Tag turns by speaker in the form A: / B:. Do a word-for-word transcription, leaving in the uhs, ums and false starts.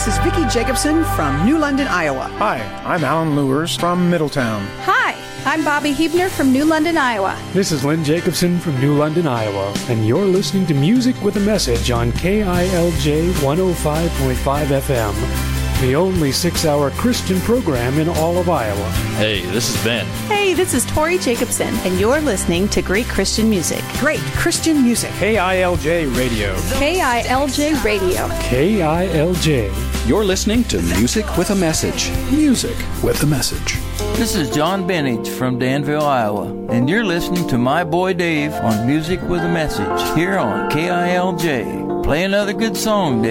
A: This is Vicki Jacobson from New London, Iowa.
B: Hi, I'm Alan Lewers from Middletown.
C: Hi, I'm Bobby Hebner from New London, Iowa.
D: This is Lynn Jacobson from New London, Iowa, and you're listening to Music with a Message on K I L J one oh five point five F M, the only six-hour Christian program in all of Iowa.
E: Hey, this is Ben.
F: Hey, this is Tori Jacobson, and you're listening to Great Christian Music.
A: Great Christian music.
B: K I L J Radio.
C: K I L J Radio.
D: K I L J.
G: You're listening to Music with a Message. Music with a Message.
H: This is John Bennett from Danville, Iowa, and you're listening to my boy Dave on Music with a Message here on K I L J. Play another good song, Dave.